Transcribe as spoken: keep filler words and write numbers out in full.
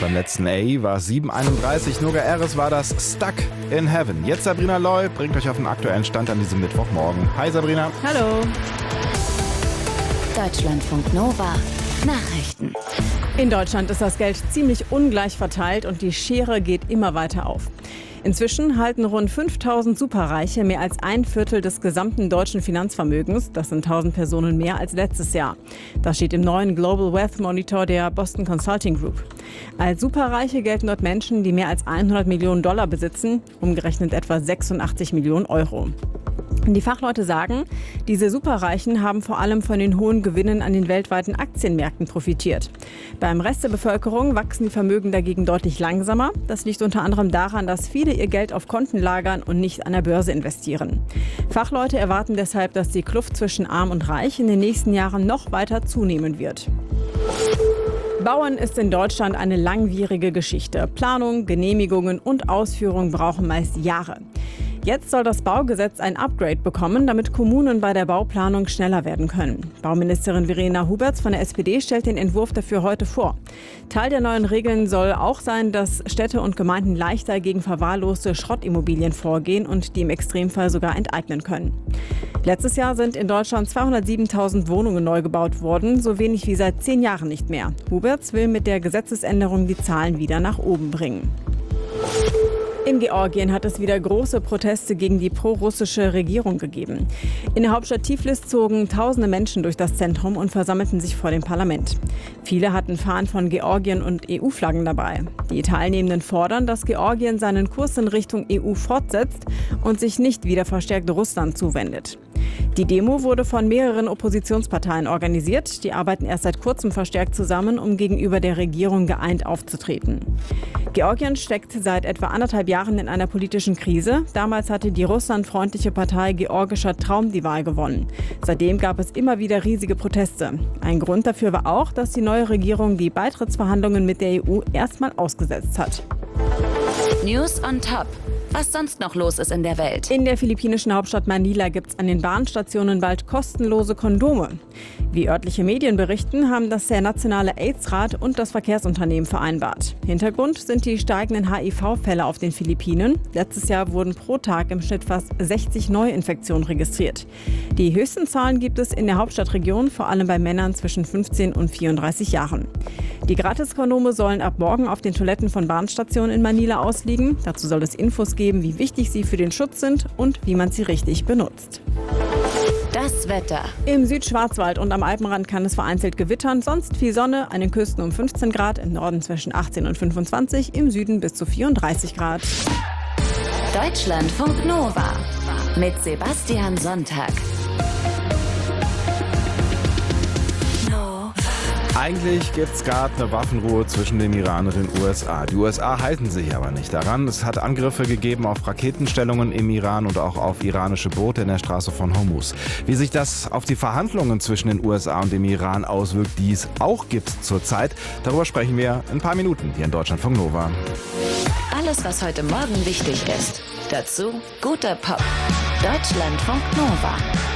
Beim letzten A war es sieben einunddreißig. Noga Eres war das Stuck in Heaven. Jetzt Sabrina Loy bringt euch auf den aktuellen Stand an diesem Mittwochmorgen. Hi Sabrina. Hallo. Deutschlandfunk Nova. Nachrichten. In Deutschland ist das Geld ziemlich ungleich verteilt und die Schere geht immer weiter auf. Inzwischen halten rund fünftausend Superreiche mehr als ein Viertel des gesamten deutschen Finanzvermögens. Das sind tausend Personen mehr als letztes Jahr. Das steht im neuen Global Wealth Monitor der Boston Consulting Group. Als Superreiche gelten dort Menschen, die mehr als hundert Millionen Dollar besitzen, umgerechnet etwa sechsundachtzig Millionen Euro. Die Fachleute sagen, diese Superreichen haben vor allem von den hohen Gewinnen an den weltweiten Aktienmärkten profitiert. Beim Rest der Bevölkerung wachsen die Vermögen dagegen deutlich langsamer. Das liegt unter anderem daran, dass viele ihr Geld auf Konten lagern und nicht an der Börse investieren. Fachleute erwarten deshalb, dass die Kluft zwischen Arm und Reich in den nächsten Jahren noch weiter zunehmen wird. Bauen ist in Deutschland eine langwierige Geschichte. Planung, Genehmigungen und Ausführung brauchen meist Jahre. Jetzt soll das Baugesetz ein Upgrade bekommen, damit Kommunen bei der Bauplanung schneller werden können. Bauministerin Verena Huberts von der S P D stellt den Entwurf dafür heute vor. Teil der neuen Regeln soll auch sein, dass Städte und Gemeinden leichter gegen verwahrloste Schrottimmobilien vorgehen und die im Extremfall sogar enteignen können. Letztes Jahr sind in Deutschland zweihundertsiebentausend Wohnungen neu gebaut worden, so wenig wie seit zehn Jahren nicht mehr. Huberts will mit der Gesetzesänderung die Zahlen wieder nach oben bringen. In Georgien hat es wieder große Proteste gegen die pro-russische Regierung gegeben. In der Hauptstadt Tiflis zogen tausende Menschen durch das Zentrum und versammelten sich vor dem Parlament. Viele hatten Fahnen von Georgien und E U-Flaggen dabei. Die Teilnehmenden fordern, dass Georgien seinen Kurs in Richtung E U fortsetzt und sich nicht wieder verstärkt Russland zuwendet. Die Demo wurde von mehreren Oppositionsparteien organisiert. Die arbeiten erst seit kurzem verstärkt zusammen, um gegenüber der Regierung geeint aufzutreten. Georgien steckt seit etwa anderthalb Jahren in einer politischen Krise. Damals hatte die russlandfreundliche Partei Georgischer Traum die Wahl gewonnen. Seitdem gab es immer wieder riesige Proteste. Ein Grund dafür war auch, dass die neue Regierung die Beitrittsverhandlungen mit der E U erstmal ausgesetzt hat. News on Top. Was sonst noch los ist in der Welt. In der philippinischen Hauptstadt Manila gibt es an den Bahnstationen bald kostenlose Kondome. Wie örtliche Medien berichten, haben das der Nationale AIDS-Rat und das Verkehrsunternehmen vereinbart. Hintergrund sind die steigenden H I V-Fälle auf den Philippinen. Letztes Jahr wurden pro Tag im Schnitt fast sechzig Neuinfektionen registriert. Die höchsten Zahlen gibt es in der Hauptstadtregion, vor allem bei Männern zwischen fünfzehn und vierunddreißig Jahren. Die Gratiskondome sollen ab morgen auf den Toiletten von Bahnstationen in Manila ausliegen. Dazu soll es Infos geben, wie wichtig sie für den Schutz sind und wie man sie richtig benutzt. Das Wetter. Im Südschwarzwald und am Alpenrand kann es vereinzelt gewittern, sonst viel Sonne, an den Küsten um fünfzehn Grad, im Norden zwischen achtzehn und fünfundzwanzig, im Süden bis zu vierunddreißig Grad. Deutschlandfunk Nova mit Sebastian Sonntag. Eigentlich gibt es gerade eine Waffenruhe zwischen dem Iran und den U S A. Die U S A halten sich aber nicht daran. Es hat Angriffe gegeben auf Raketenstellungen im Iran und auch auf iranische Boote in der Straße von Hormuz. Wie sich das auf die Verhandlungen zwischen den U S A und dem Iran auswirkt, die es auch gibt zurzeit, darüber sprechen wir in ein paar Minuten hier in Deutschlandfunk Nova. Alles, was heute Morgen wichtig ist. Dazu guter Pop. Deutschlandfunk Nova.